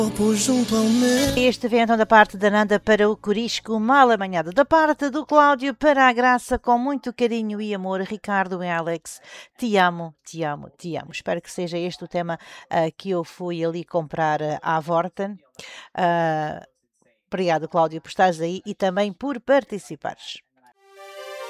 Este vem então da parte da Nanda para o Corisco, mal amanhada da parte do Cláudio para a Graça, com muito carinho e amor. Ricardo e Alex, te amo, te amo, te amo. Espero que seja este o tema que eu fui ali comprar à Vorten. Obrigado, Cláudio, por estares aí e também por participares.